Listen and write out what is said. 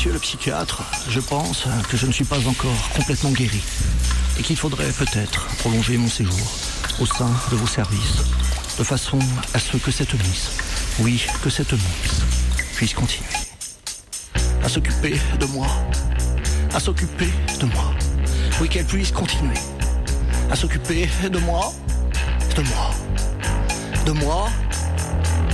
Monsieur le psychiatre, je pense que je ne suis pas encore complètement guéri et qu'il faudrait peut-être prolonger mon séjour au sein de vos services de façon à ce que cette mise, oui, que cette mise puisse continuer à s'occuper de moi, à s'occuper de moi, oui, qu'elle puisse continuer à s'occuper de moi, de moi, de moi,